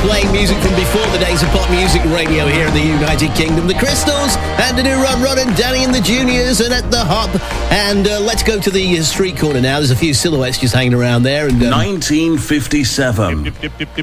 playing music from before the days of pop music radio here in the United Kingdom. The Crystals and a new Run and Danny and the Juniors and At the Hop. And let's go to the street corner now. There's a few silhouettes just hanging around there. And 1957.